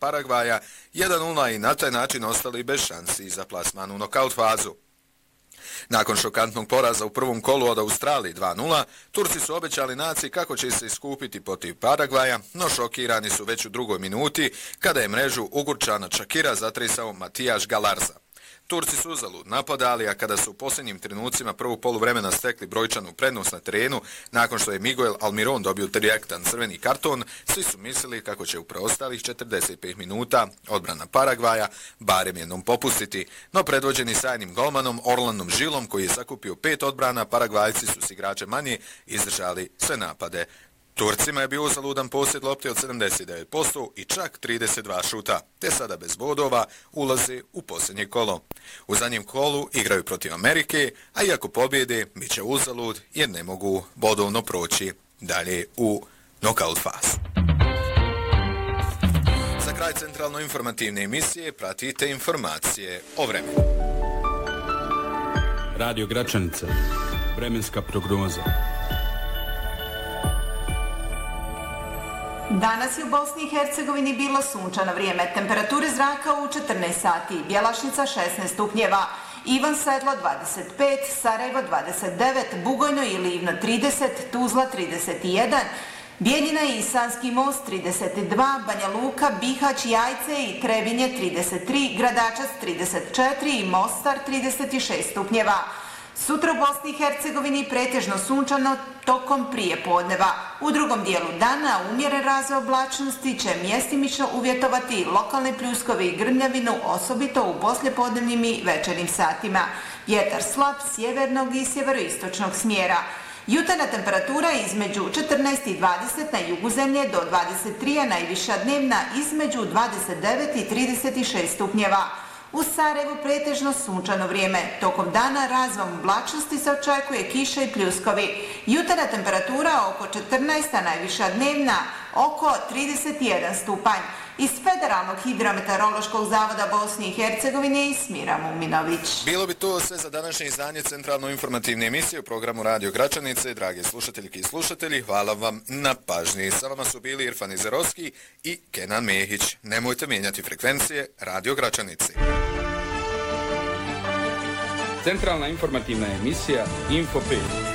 Paragvaja 1:0 i na taj način ostali bez šansi za plasman u nokaut fazu. Nakon šokantnog poraza u prvom kolu od Australije 2:0, Turci su obećali naciji kako će se iskupiti protiv Paragvaja, no šokirani su već u drugoj minuti kada je mrežu Ugurčana Čakira zatresao Matijaš Galarza. Turci su uzalud napadali, a kada su u posljednjim trenucima prvog poluvremena stekli brojčanu prednost na terenu, nakon što je Miguel Almiron dobio direktan crveni karton, svi su mislili kako će u preostalih 45 minuta odbrana Paragvaja barem jednom popustiti, no predvođeni sajnim golmanom Orlandom Žilom, koji je sakupio 5 odbrana, Paragvajci su s igračem manje izdržali sve napade. Turcima je bio uzaludan posjed lopte od 79% i čak 32 šuta, te sada bez bodova ulaze u posljednje kolo. U zadnjem kolu igraju protiv Amerike, a iako pobjede, bit će uzalud jer ne mogu bodovno proći dalje u nokaut fazu. Za kraj centralno informativne emisije pratite informacije o vremenu. Radio Gračanica, vremenska prognoza. Danas je u Bosni i Hercegovini bilo sunčano vrijeme. Temperature zraka u 14 sati. Bjelašnica 16 stupnjeva. Ivan Sedlo 25, Sarajevo 29, Bugojno i Livno 30, Tuzla 31, Bijeljina i Sanski most 32, Banja Luka, Bihać, Jajce i Trebinje 33, Gradačac 34 i Mostar 36 stupnjeva. Sutra u Bosni i Hercegovini pretežno sunčano tokom prijepodneva. U drugom dijelu dana umjeren razvoj oblačnosti će mjestimično uvjetovati lokalne pljuskove i grmljavinu, osobito u poslijepodnevnim i večernjim satima. Vjetar slab sjevernog i sjeveroistočnog smjera. Jutarnja temperatura između 14 i 20 na jugu zemlje do 23, a najviša dnevna između 29 i 36 stupnjeva. U Sarajevu pretežno sunčano vrijeme. Tokom dana razvom oblačnosti se očekuje kiša i pljuskovi. Jutarnja temperatura oko 14, a najviša dnevna oko 31 stupanj. Iz Federalnog hidrometeorološkog zavoda Bosne i Hercegovine Ismira Muminović. Bilo bi to sve za današnje izdanje centralno informativne emisije u programu Radio Gračanice. Drage slušateljke i slušatelji, hvala vam na pažnji. Sa vama su bili Irfan Izerovski i Kenan Mehić. Nemojte mijenjati frekvencije Radio Gračanice. Centralna informativna emisija Info 5.